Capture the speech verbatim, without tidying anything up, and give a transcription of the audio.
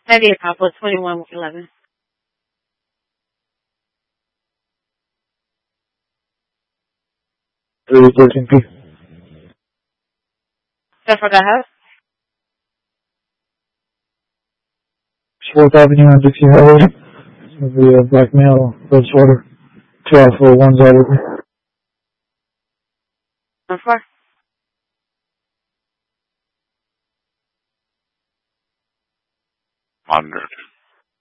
ninety-eight Papa, twenty-one eleven. three thirteen P. Bedford House. fourth Avenue on Dixie Highway. Of the uh, black male, red sweater, two alpha one zero. How far? one hundred.